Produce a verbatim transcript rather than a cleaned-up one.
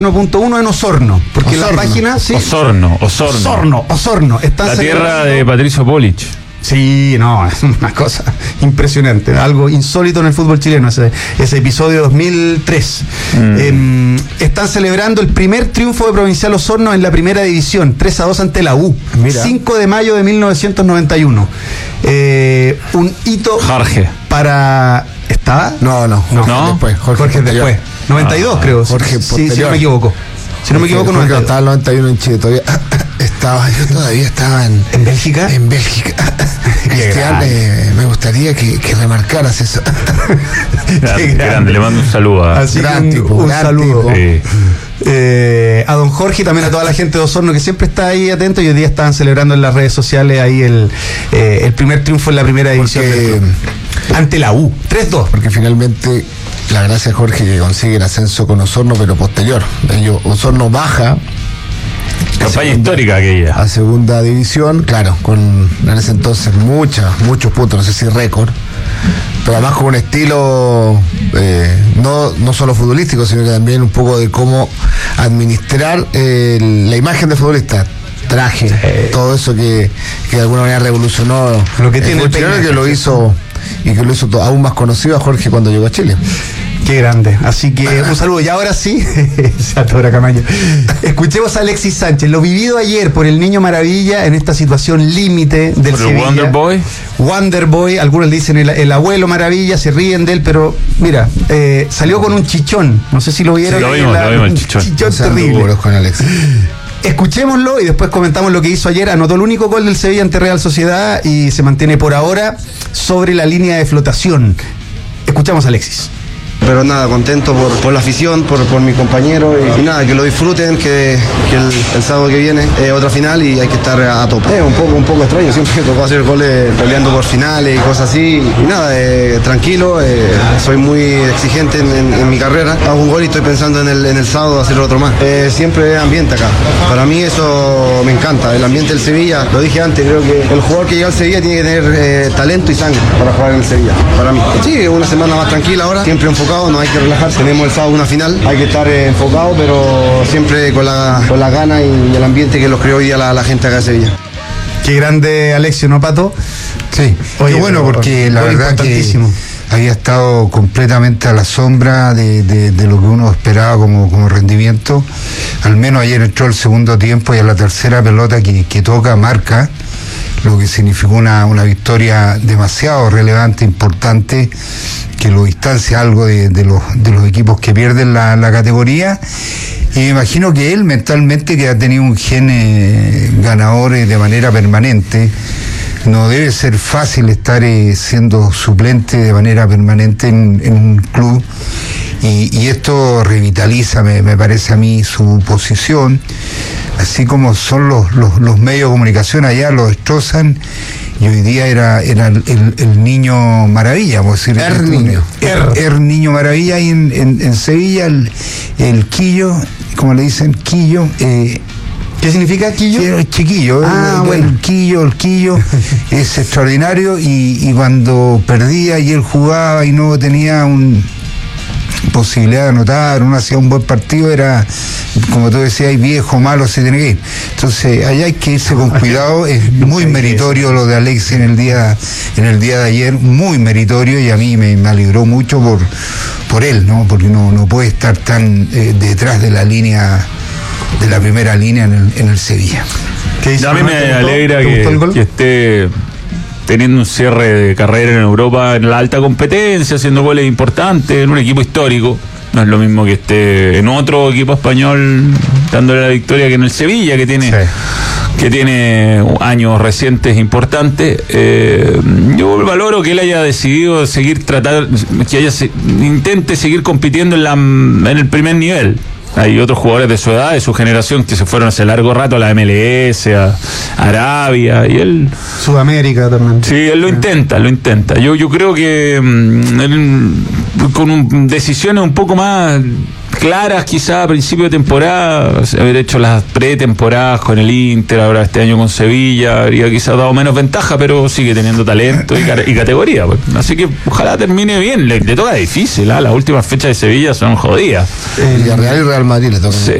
uno punto uno en Osorno, porque Osorno. la página sí, Osorno, Osorno. Osorno, Osorno está La celebrando... tierra de Patricio Polich. Sí, no, es una cosa impresionante, algo insólito en el fútbol chileno, ese, ese episodio dos mil tres. Mm. Eh, están celebrando el primer triunfo de Provincial Osorno en la primera división, tres a dos ante la U. Mira. cinco de mayo de mil novecientos noventa y uno. Eh, un hito Jorge. para... ¿Estaba? No, no, Jorge ¿No? después. Jorge, Jorge después. noventa y dos Ah, creo. Jorge sí, si posterior. no me equivoco. Si no me equivoco, Jorge noventa y dos. estaba en el noventa y uno en Chile, todavía estaba, yo todavía estaba en, ¿En Bélgica? en Bélgica. Cristian, eh, me gustaría que, que remarcaras eso. Grande, grande. grande, le mando un saludo a... Así gran que un, tipo, un gran saludo. tipo. Sí. Eh, a don Jorge y también a toda la gente de Osorno que siempre está ahí atento, y hoy día estaban celebrando en las redes sociales ahí el, eh, el primer triunfo en la primera división Porque, del club. Ante la U, tres dos. Porque finalmente la gracia de Jorge que consigue el ascenso con Osorno, pero posterior. Ellos, Osorno baja Campaña histórica aquella. a segunda división, claro, con en ese entonces muchas, muchos puntos, no sé si récord, pero además con un estilo eh, no, no solo futbolístico, sino que también un poco de cómo administrar eh, la imagen de futbolista, traje, sí. Todo eso que, que de alguna manera revolucionó lo que tiene el chileno, peinaje, que lo hizo y que lo hizo aún más conocido a Jorge cuando llegó a Chile. Qué grande. Así que un saludo. Y ahora sí, se atora Camaño. Escuchemos a Alexis Sánchez. Lo vivido ayer por el Niño Maravilla en esta situación límite del ¿Por el Sevilla. Wonder Boy? Wonder Boy, algunos le dicen el, el abuelo Maravilla, se ríen de él, pero mira, eh, salió con un chichón. No sé si lo vieron. Sí, lo vimos, la, lo vimos, el chichón. chichón Sean terrible. duros con Alexis. Escuchémoslo y después comentamos lo que hizo ayer. Anotó el único gol del Sevilla ante Real Sociedad y se mantiene por ahora sobre la línea de flotación. Escuchamos a Alexis. Pero nada, contento por, por la afición, por, por mis compañeros y, y nada, que lo disfruten, que, que el, el sábado que viene es otra final y hay que estar a, a tope. Es un poco, un poco extraño, siempre me tocó hacer goles peleando por finales y cosas así. Y nada, eh, tranquilo, eh, soy muy exigente en, en, en mi carrera. Hago un gol y estoy pensando en el, en el sábado hacer otro más. Eh, siempre es ambiente acá. Para mí eso me encanta, el ambiente del Sevilla. Lo dije antes, creo que el jugador que llega al Sevilla tiene que tener eh, talento y sangre para jugar en el Sevilla. Para mí. Sí, una semana más tranquila ahora, siempre enfocado. No hay que relajarse, tenemos el sábado una final, hay que estar eh, enfocado, pero siempre con la, con la gana y el ambiente que los creó hoy día la, la gente acá de Sevilla. Qué grande Alexio, ¿no, Pato? Sí, Oye, qué bueno, porque la verdad que había estado completamente a la sombra de, de, de lo que uno esperaba como, como rendimiento. Al menos ayer entró el segundo tiempo y a la tercera pelota que, que toca marca, lo que significó una, una victoria demasiado relevante, importante, que lo distancia algo de, de, los, de los equipos que pierden la, la categoría. Y me imagino que él mentalmente, que ha tenido un gen eh, ganador eh, de manera permanente, no debe ser fácil estar eh, siendo suplente de manera permanente en, en un club. Y, y esto revitaliza, me, me parece a mí, su posición, así como son los, los, los medios de comunicación allá, lo destrozan. Y hoy día era, era el, el, el niño maravilla, por decir. Er niño. Er. Er niño maravilla, y en, en, en Sevilla el, el quillo, como le dicen, quillo. Eh, ¿Qué significa quillo? el chiquillo, Ah, el, bueno. el quillo, el quillo es extraordinario, y, y cuando perdía y él jugaba y no tenía un posibilidad de anotar, uno hacía un buen partido, era, como tú decías, viejo, malo, se tiene que ir. Entonces, allá hay que irse con cuidado. Es muy meritorio lo de Alexis en el día, en el día de ayer, muy meritorio, y a mí me, me alegró mucho por, por él, ¿no? Porque no, no puede estar tan eh, detrás de la línea, de la primera línea en el, en el Sevilla. ¿Qué dice? A mí me ¿Te gustó? alegra ¿Te gustó el que, gol? que esté teniendo un cierre de carrera en Europa en la alta competencia, haciendo goles importantes en un equipo histórico. No es lo mismo que esté en otro equipo español dándole la victoria que en el Sevilla, que tiene, sí. que tiene años recientes importantes. Eh, yo valoro que él haya decidido seguir tratar, que haya intente seguir compitiendo en, la, en el primer nivel. Hay otros jugadores de su edad, de su generación, que se fueron hace largo rato a la M L S, a Arabia, y él... Sudamérica también. Sí, él lo intenta, lo intenta. Yo yo creo que mmm, él, con un, decisiones un poco más claras quizá a principio de temporada, haber hecho las pretemporadas con el Inter, ahora este año con Sevilla, habría quizás dado menos ventaja, pero sigue teniendo talento y, y categoría. Pues. Así que ojalá termine bien, le, le toca difícil, ¿eh? Las últimas fechas de Sevilla son jodidas. El Villarreal y Real Madrid le tocan. Sí,